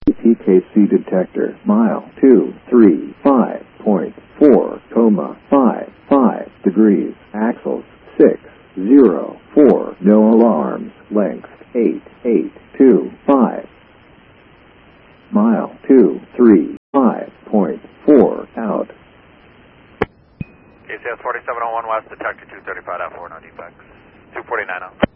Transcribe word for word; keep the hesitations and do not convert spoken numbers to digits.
T K C detector, mile two three five point four, comma five five degrees, axles six zero four, no alarms, length eight eight two five, mile two three five point four, out. K C S forty-seven oh one West, detector two thirty-five point four, no defects. two forty-nine out.